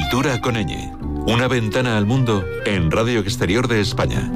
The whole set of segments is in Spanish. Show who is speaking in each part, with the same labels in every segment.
Speaker 1: Cultura con ñ. Una ventana al mundo en Radio Exterior de España.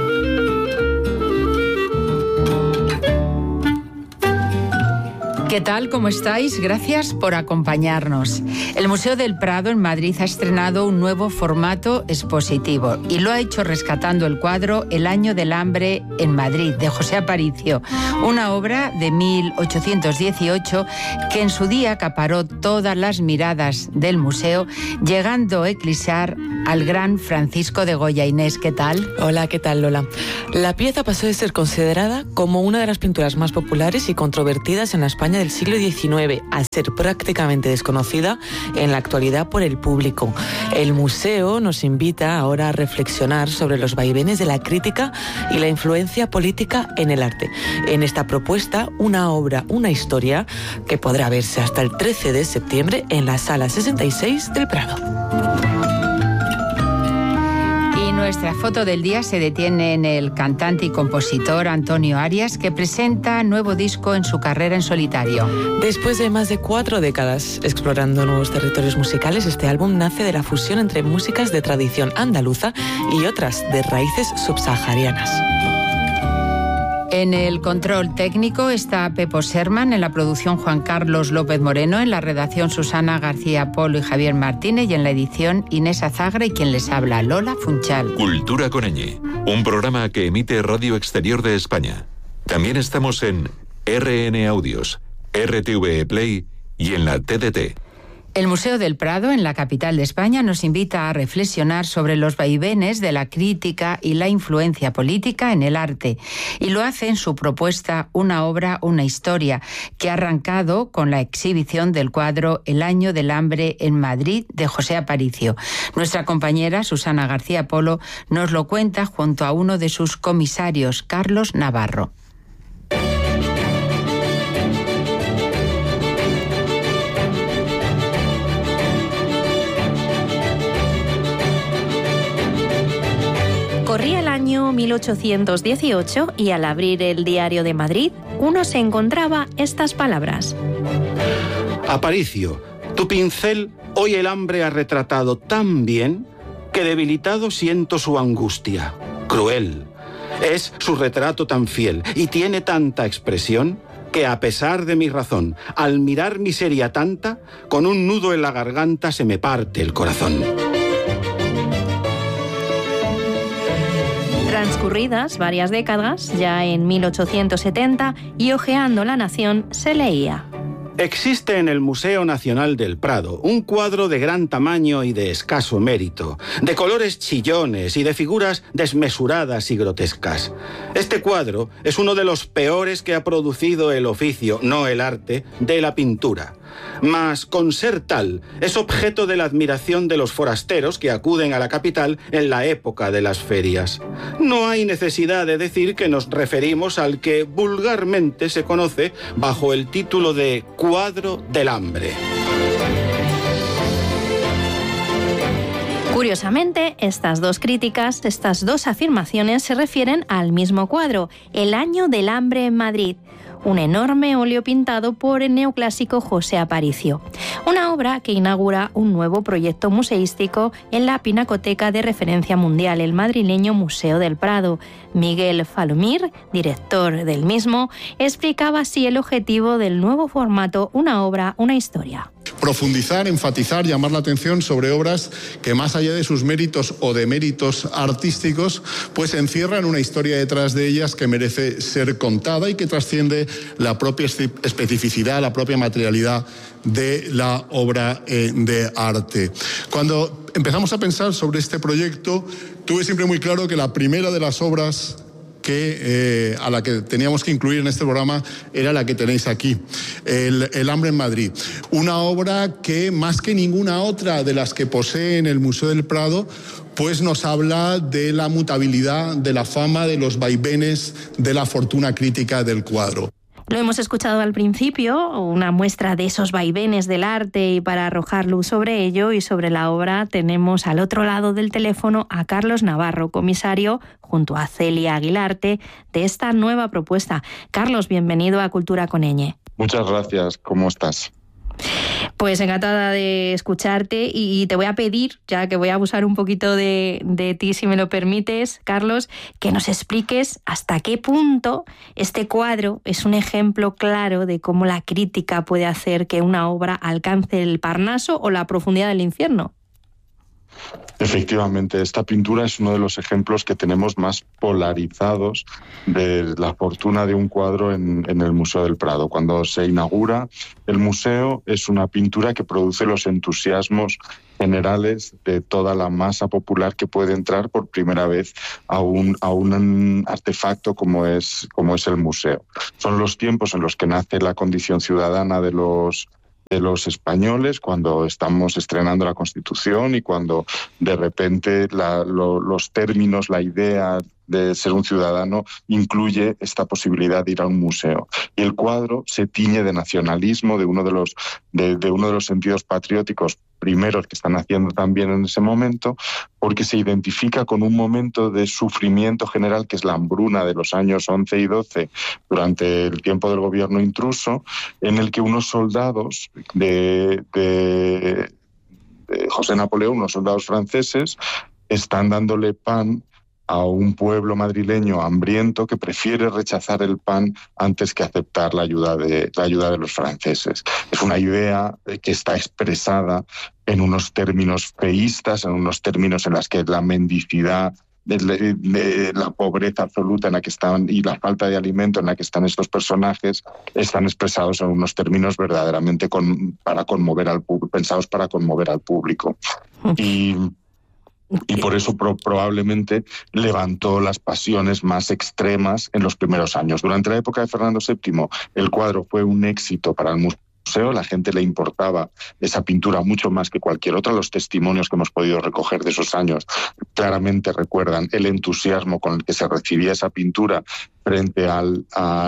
Speaker 2: ¿Qué tal? ¿Cómo estáis? Gracias por acompañarnos. El Museo del Prado en Madrid ha estrenado un nuevo formato expositivo y lo ha hecho rescatando el cuadro El año del hambre en Madrid, de José Aparicio, una obra de 1818 que en su día acaparó todas las miradas del museo, llegando a eclipsar al gran Francisco de Goya. Inés, ¿qué tal?
Speaker 3: Hola, ¿qué tal, Lola? La pieza pasó de ser considerada como una de las pinturas más populares y controvertidas en la España del siglo XIX a ser prácticamente desconocida en la actualidad por el público. El museo nos invita ahora a reflexionar sobre los vaivenes de la crítica y la influencia política en el arte. En esta propuesta, una obra, una historia que podrá verse hasta el 13 de septiembre en la Sala 66 del Prado.
Speaker 2: Nuestra foto del día se detiene en el cantante y compositor Antonio Arias, que presenta nuevo disco en su carrera en solitario.
Speaker 3: Después de más de 4 décadas explorando nuevos territorios musicales, este álbum nace de la fusión entre músicas de tradición andaluza y otras de raíces subsaharianas.
Speaker 2: En el control técnico está Pepo Serman, en la producción Juan Carlos López Moreno, en la redacción Susana García Polo y Javier Martínez, y en la edición Inés Azagra y quien les habla, Lola Funchal.
Speaker 1: Cultura con ñ, un programa que emite Radio Exterior de España. También estamos en RN Audios, RTV Play y en la TDT.
Speaker 2: El Museo del Prado, en la capital de España, nos invita a reflexionar sobre los vaivenes de la crítica y la influencia política en el arte. Y lo hace en su propuesta Una obra, una historia, que ha arrancado con la exhibición del cuadro El año del hambre en Madrid, de José Aparicio. Nuestra compañera Susana García Polo nos lo cuenta junto a uno de sus comisarios, Carlos Navarro.
Speaker 4: Corría el año 1818 y al abrir el Diario de Madrid, uno se encontraba estas palabras.
Speaker 5: Aparicio, tu pincel hoy el hambre ha retratado tan bien que debilitado siento su angustia. Cruel. Es su retrato tan fiel y tiene tanta expresión que a pesar de mi razón, al mirar miseria tanta, con un nudo en la garganta se me parte el corazón.
Speaker 4: Transcurridas varias décadas, ya en 1870, y hojeando La Nación, se leía:
Speaker 5: Existe en el Museo Nacional del Prado un cuadro de gran tamaño y de escaso mérito, de colores chillones y de figuras desmesuradas y grotescas. Este cuadro es uno de los peores que ha producido el oficio, no el arte, de la pintura. Mas, con ser tal, es objeto de la admiración de los forasteros que acuden a la capital en la época de las ferias. No hay necesidad de decir que nos referimos al que vulgarmente se conoce bajo el título de Cuadro del Hambre.
Speaker 4: Curiosamente, estas dos críticas, estas dos afirmaciones se refieren al mismo cuadro, El año del hambre en Madrid, un enorme óleo pintado por el neoclásico José Aparicio. Una obra que inaugura un nuevo proyecto museístico en la pinacoteca de referencia mundial, el madrileño Museo del Prado. Miguel Falomir, director del mismo, explicaba así el objetivo del nuevo formato Una obra, una historia.
Speaker 6: Profundizar, enfatizar, llamar la atención sobre obras que, más allá de sus méritos o deméritos artísticos, pues encierran una historia detrás de ellas que merece ser contada y que trasciende la propia especificidad, la propia materialidad de la obra de arte. Cuando empezamos a pensar sobre este proyecto, tuve siempre muy claro que la primera de las obras a la que teníamos que incluir en este programa era la que tenéis aquí, El hambre en Madrid. Una obra que, más que ninguna otra de las que posee en el Museo del Prado, pues nos habla de la mutabilidad, de la fama, de los vaivenes, de la fortuna crítica del cuadro.
Speaker 4: Lo hemos escuchado al principio, una muestra de esos vaivenes del arte, y para arrojar luz sobre ello y sobre la obra tenemos al otro lado del teléfono a Carlos Navarro, comisario, junto a Celia Aguilarte, de esta nueva propuesta. Carlos, bienvenido a Cultura con ñ.
Speaker 7: Muchas gracias, ¿cómo estás?
Speaker 4: Pues encantada de escucharte y te voy a pedir, ya que voy a abusar un poquito de ti, si me lo permites, Carlos, que nos expliques hasta qué punto este cuadro es un ejemplo claro de cómo la crítica puede hacer que una obra alcance el Parnaso o la profundidad del infierno.
Speaker 7: Efectivamente, esta pintura es uno de los ejemplos que tenemos más polarizados de la fortuna de un cuadro en el Museo del Prado. Cuando se inaugura el museo, es una pintura que produce los entusiasmos generales de toda la masa popular que puede entrar por primera vez a un artefacto como es el museo. Son los tiempos en los que nace la condición ciudadana de los españoles, cuando estamos estrenando la Constitución y cuando de repente los términos, la idea de ser un ciudadano incluye esta posibilidad de ir a un museo. Y el cuadro se tiñe de nacionalismo, de uno de los sentidos patrióticos primeros que están haciendo también en ese momento, porque se identifica con un momento de sufrimiento general que es la hambruna de los años 11 y 12 durante el tiempo del gobierno intruso, en el que unos soldados de José Napoleón, unos soldados franceses, están dándole pan a un pueblo madrileño hambriento que prefiere rechazar el pan antes que aceptar la ayuda de los franceses. Es una idea que está expresada en unos términos feístas, en unos términos en los que la mendicidad, de la pobreza absoluta en la que están y la falta de alimento en la que están estos personajes están expresados en unos términos verdaderamente pensados para conmover al público. Y por eso probablemente levantó las pasiones más extremas en los primeros años. Durante la época de Fernando VII, el cuadro fue un éxito para el museo. La gente le importaba esa pintura mucho más que cualquier otra. Los testimonios que hemos podido recoger de esos años claramente recuerdan el entusiasmo con el que se recibía esa pintura frente al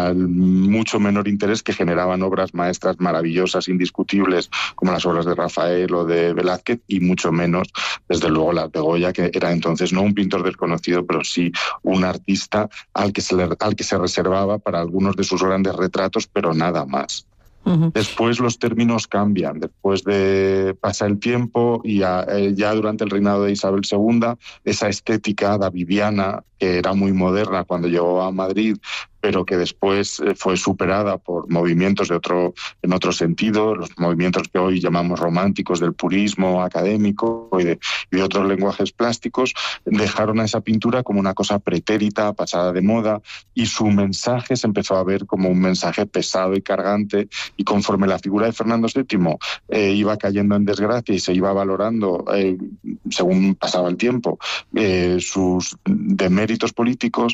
Speaker 7: mucho menor interés que generaban obras maestras maravillosas, indiscutibles, como las obras de Rafael o de Velázquez, y mucho menos, desde luego, las de Goya, que era entonces no un pintor desconocido, pero sí un artista al que se reservaba para algunos de sus grandes retratos, pero nada más. Uh-huh. Después los términos cambian, después de pasa el tiempo y ya durante el reinado de Isabel II, esa estética davidiana, que era muy moderna cuando llegó a Madrid, pero que después fue superada por movimientos en otro sentido, los movimientos que hoy llamamos románticos, del purismo académico y de otros lenguajes plásticos, dejaron a esa pintura como una cosa pretérita, pasada de moda, y su mensaje se empezó a ver como un mensaje pesado y cargante, y conforme la figura de Fernando VII iba cayendo en desgracia y se iba valorando, según pasaba el tiempo, sus deméritos políticos,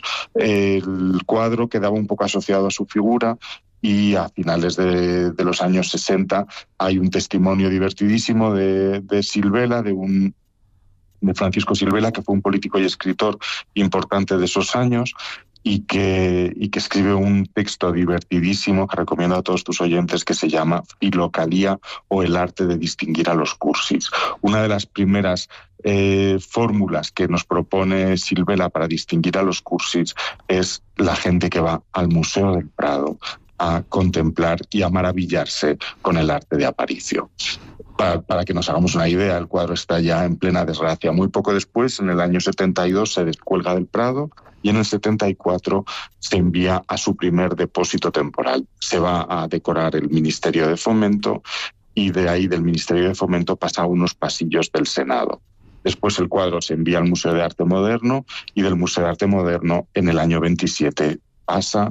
Speaker 7: el cuadro quedaba un poco asociado a su figura. Y a finales de los años 60 hay un testimonio divertidísimo de Silvela, de Francisco Silvela, que fue un político y escritor importante de esos años, y que escribe un texto divertidísimo que recomiendo a todos tus oyentes, que se llama Filocalía, o el arte de distinguir a los cursis. Una de las primeras fórmulas que nos propone Silvela para distinguir a los cursis es la gente que va al Museo del Prado a contemplar y a maravillarse con el arte de Aparicio. Para que nos hagamos una idea, el cuadro está ya en plena desgracia. Muy poco después, en el año 72, se descuelga del Prado, y en el 74 se envía a su primer depósito temporal. Se va a decorar el Ministerio de Fomento, y de ahí, del Ministerio de Fomento, pasa a unos pasillos del Senado. Después el cuadro se envía al Museo de Arte Moderno, y del Museo de Arte Moderno, en el año 27, pasa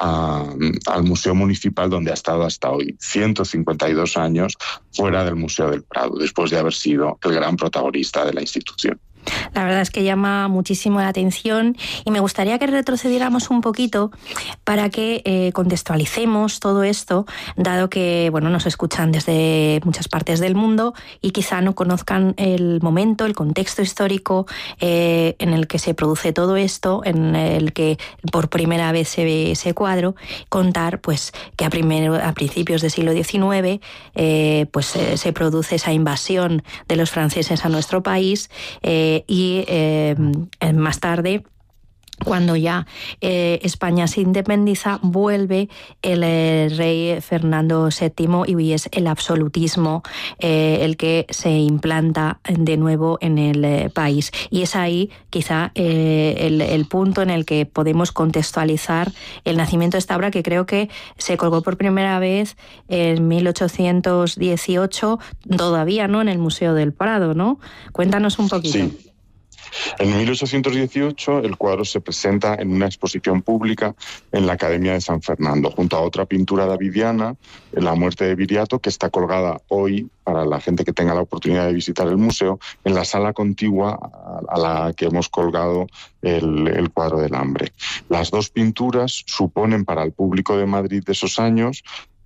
Speaker 7: al Museo Municipal, donde ha estado hasta hoy, 152 años fuera del Museo del Prado, después de haber sido el gran protagonista de la institución.
Speaker 4: La verdad es que llama muchísimo la atención, y me gustaría que retrocediéramos un poquito para que contextualicemos todo esto, dado que nos escuchan desde muchas partes del mundo y quizá no conozcan el momento, el contexto histórico en el que se produce todo esto, en el que por primera vez se ve ese cuadro. Contar que a principios del siglo XIX se produce esa invasión de los franceses a nuestro país, y más tarde cuando ya España se independiza, vuelve el rey Fernando VII y es el absolutismo el que se implanta de nuevo en el país. Y es ahí quizá el punto en el que podemos contextualizar el nacimiento de esta obra, que creo que se colgó por primera vez en 1818, todavía no en el Museo del Prado, ¿no? Cuéntanos un poquito.
Speaker 7: Sí. En 1818 el cuadro se presenta en una exposición pública en la Academia de San Fernando, junto a otra pintura davidiana, La muerte de Viriato, que está colgada hoy, para la gente que tenga la oportunidad de visitar el museo, en la sala contigua a la que hemos colgado el cuadro del hambre. Las dos pinturas suponen para el público de Madrid de esos años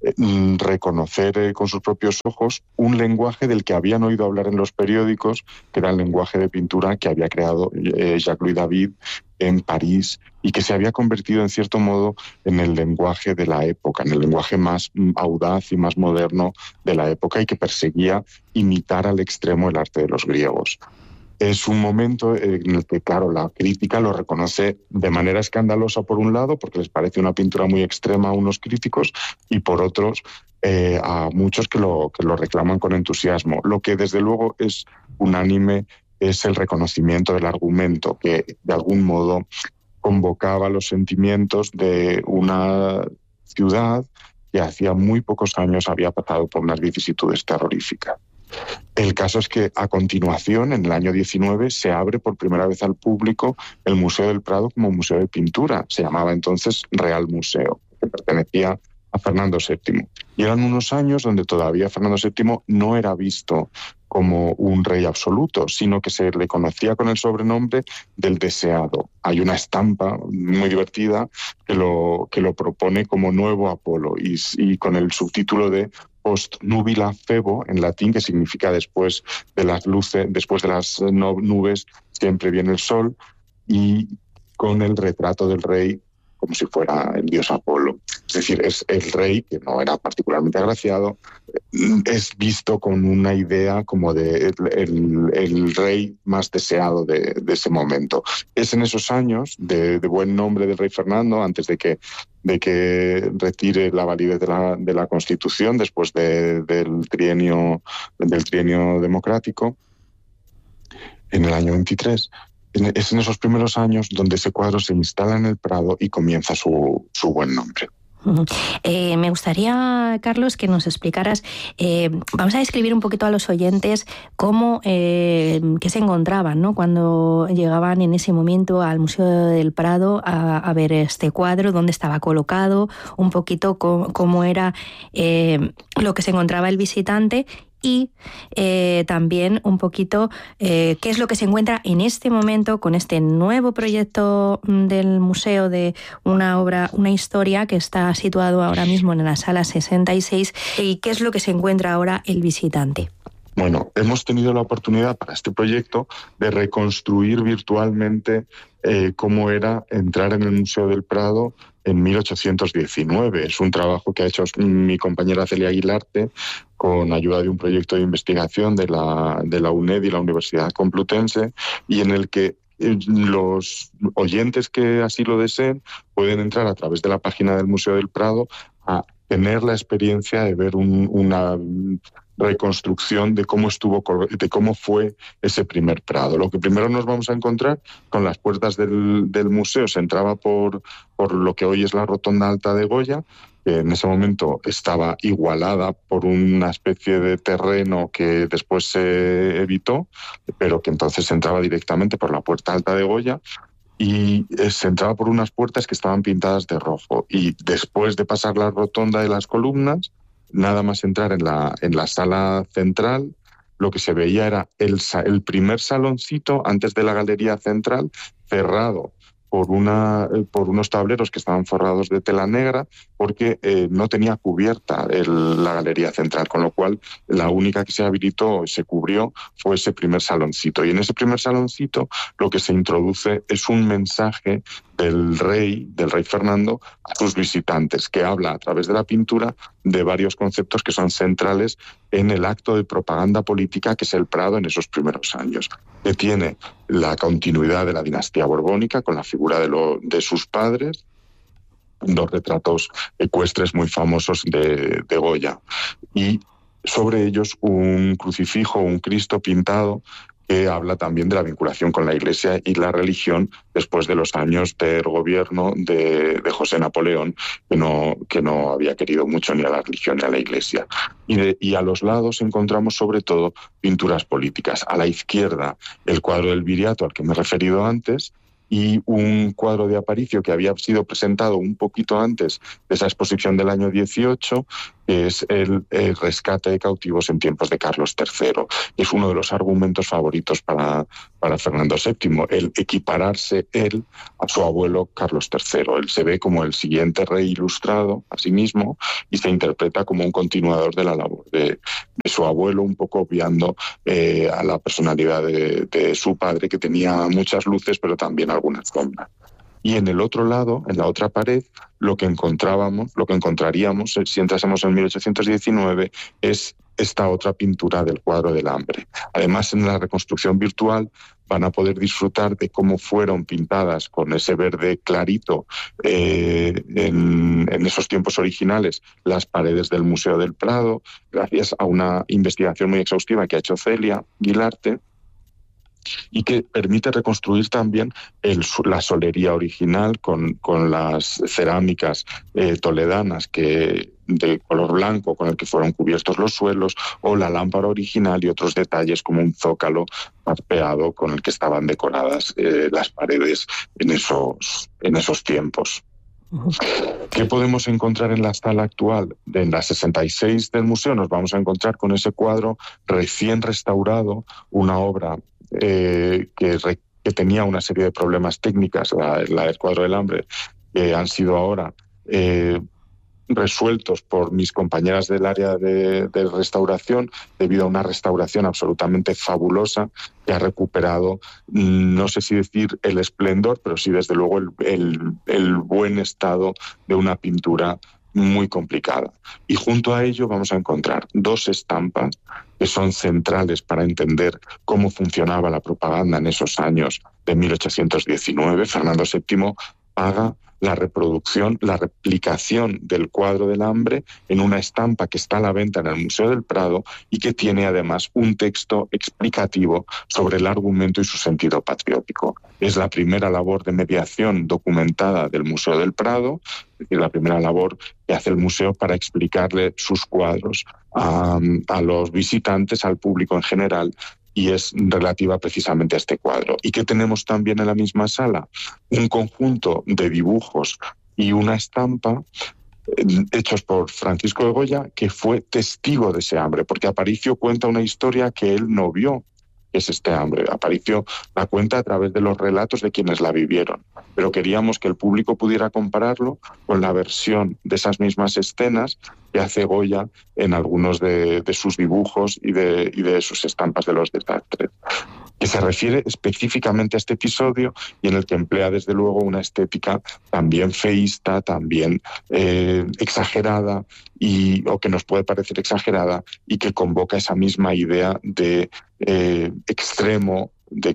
Speaker 7: reconocer con sus propios ojos un lenguaje del que habían oído hablar en los periódicos, que era el lenguaje de pintura que había creado Jacques-Louis David en París y que se había convertido en cierto modo en el lenguaje de la época, en el lenguaje más audaz y más moderno de la época, y que perseguía imitar al extremo el arte de los griegos. Es un momento en el que, claro, la crítica lo reconoce de manera escandalosa por un lado, porque les parece una pintura muy extrema a unos críticos, y por otros a muchos que lo reclaman con entusiasmo. Lo que desde luego es unánime es el reconocimiento del argumento, que de algún modo convocaba los sentimientos de una ciudad que hacía muy pocos años había pasado por unas vicisitudes terroríficas. El caso es que a continuación, en el año 19, se abre por primera vez al público el Museo del Prado como museo de pintura. Se llamaba entonces Real Museo, que pertenecía a Fernando VII. Y eran unos años donde todavía Fernando VII no era visto como un rey absoluto, sino que se le conocía con el sobrenombre del Deseado. Hay una estampa muy divertida que lo propone como Nuevo Apolo y con el subtítulo de Post nubila febo, en latín, que significa después de las luces, después de las nubes siempre viene el sol, y con el retrato del rey como si fuera el dios Apolo. Es decir, es el rey, que no era particularmente agraciado, es visto con una idea como de el rey más deseado de ese momento. Es en esos años de buen nombre del rey Fernando, antes de que retire la validez de la Constitución después del trienio democrático, en el año 23. Es en esos primeros años donde ese cuadro se instala en el Prado y comienza su buen nombre.
Speaker 4: Me gustaría, Carlos, que nos explicaras, vamos a describir un poquito a los oyentes cómo, qué se encontraban, ¿no?, cuando llegaban en ese momento al Museo del Prado a ver este cuadro, dónde estaba colocado, un poquito cómo era lo que se encontraba el visitante. Y también un poquito qué es lo que se encuentra en este momento con este nuevo proyecto del museo de una obra, una historia que está situado ahora mismo en la sala 66, y qué es lo que se encuentra ahora el visitante.
Speaker 7: Bueno, hemos tenido la oportunidad para este proyecto de reconstruir virtualmente cómo era entrar en el Museo del Prado en 1819. Es un trabajo que ha hecho mi compañera Celia Aguilarte con ayuda de un proyecto de investigación de la UNED y la Universidad Complutense, y en el que los oyentes que así lo deseen pueden entrar a través de la página del Museo del Prado a tener la experiencia de ver una reconstrucción de cómo fue ese primer Prado. Lo que primero nos vamos a encontrar con las puertas del museo. Se entraba por lo que hoy es la Rotonda Alta de Goya, que en ese momento estaba igualada por una especie de terreno que después se evitó, pero que entonces se entraba directamente por la Puerta Alta de Goya, y se entraba por unas puertas que estaban pintadas de rojo. Y después de pasar la rotonda de las columnas, nada más entrar en la sala central, lo que se veía era el primer saloncito antes de la galería central, cerrado por unos tableros que estaban forrados de tela negra, porque no tenía cubierta la galería central, con lo cual la única que se habilitó, se cubrió, fue ese primer saloncito. Y en ese primer saloncito lo que se introduce es un mensaje del rey Fernando, a sus visitantes, que habla a través de la pintura de varios conceptos que son centrales en el acto de propaganda política que es el Prado en esos primeros años, que tiene la continuidad de la dinastía borbónica con la figura de sus padres, dos retratos ecuestres muy famosos de Goya, y sobre ellos un crucifijo, un Cristo pintado, que habla también de la vinculación con la Iglesia y la religión después de los años del gobierno de José Napoleón, que no había querido mucho ni a la religión ni a la Iglesia. Y a los lados encontramos sobre todo pinturas políticas. A la izquierda el cuadro del Viriato al que me he referido antes, y un cuadro de Aparicio que había sido presentado un poquito antes de esa exposición del año 18, que es el rescate de cautivos en tiempos de Carlos III. Es uno de los argumentos favoritos para Fernando VII, el equipararse él a su abuelo Carlos III. Él se ve como el siguiente rey ilustrado a sí mismo y se interpreta como un continuador de la labor de su abuelo, un poco obviando a la personalidad de su padre, que tenía muchas luces pero también algunas sombras. Y en el otro lado, en la otra pared, lo que encontraríamos, si entrásemos en 1819, es esta otra pintura del cuadro del hambre. Además, en la reconstrucción virtual van a poder disfrutar de cómo fueron pintadas con ese verde clarito en esos tiempos originales las paredes del Museo del Prado, gracias a una investigación muy exhaustiva que ha hecho Celia Guilarte, y que permite reconstruir también la solería original con las cerámicas toledanas de color blanco con el que fueron cubiertos los suelos, o la lámpara original y otros detalles como un zócalo parpeado con el que estaban decoradas las paredes en esos tiempos. ¿Qué podemos encontrar en la sala actual? En la 66 del museo nos vamos a encontrar con ese cuadro recién restaurado, una obra que tenía una serie de problemas técnicas, la del cuadro del hambre, que han sido ahora resueltos por mis compañeras del área de restauración, debido a una restauración absolutamente fabulosa que ha recuperado, no sé si decir el esplendor, pero sí desde luego el buen estado de una pintura muy complicada. Y junto a ello vamos a encontrar dos estampas que son centrales para entender cómo funcionaba la propaganda en esos años de 1819. Fernando VII paga la replicación del cuadro del hambre en una estampa que está a la venta en el Museo del Prado y que tiene además un texto explicativo sobre el argumento y su sentido patriótico. Es la primera labor de mediación documentada del Museo del Prado, es decir, la primera labor que hace el museo para explicarle sus cuadros a los visitantes, al público en general, y es relativa precisamente a este cuadro. ¿Y qué tenemos también en la misma sala? Un conjunto de dibujos y una estampa hechos por Francisco de Goya, que fue testigo de ese hambre, porque Aparicio cuenta una historia que él no vio, que es este hambre. Aparicio la cuenta a través de los relatos de quienes la vivieron, pero queríamos que el público pudiera compararlo con la versión de esas mismas escenas que hace Goya en algunos de sus dibujos y de sus estampas de los desastres, que se refiere específicamente a este episodio y en el que emplea desde luego una estética también feísta, también exagerada, o que nos puede parecer exagerada, y que convoca esa misma idea de extremo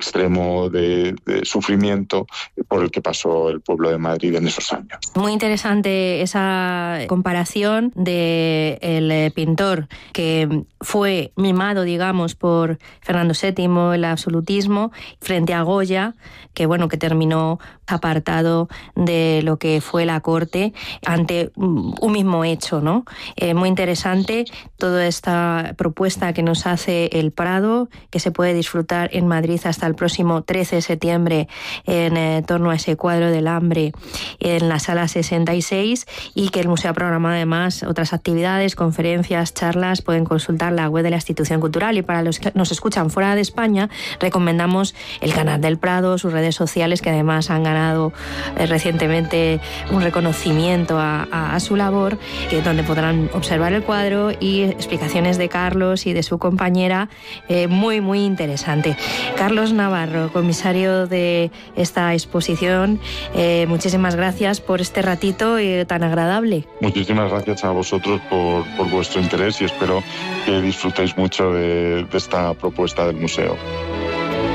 Speaker 7: de sufrimiento por el que pasó el pueblo de Madrid en esos años.
Speaker 4: Muy interesante esa comparación del pintor que fue mimado, digamos, por Fernando VII, el absolutismo, frente a Goya, que terminó apartado de lo que fue la corte ante un mismo hecho, ¿no? Muy interesante toda esta propuesta que nos hace el Prado, que se puede disfrutar en Madrid hasta el próximo 13 de septiembre en torno a ese cuadro del hambre en la sala 66, y que el museo ha programado además otras actividades, conferencias, charlas. Pueden consultar la web de la institución cultural, y para los que nos escuchan fuera de España recomendamos el canal del Prado, sus redes sociales, que además han ganado ganado recientemente un reconocimiento a su labor, donde podrán observar el cuadro y explicaciones de Carlos y de su compañera, muy, muy interesante. Carlos Navarro, comisario de esta exposición, muchísimas gracias por este ratito tan agradable.
Speaker 7: Muchísimas gracias a vosotros por vuestro interés y espero que disfrutéis mucho de esta propuesta del museo.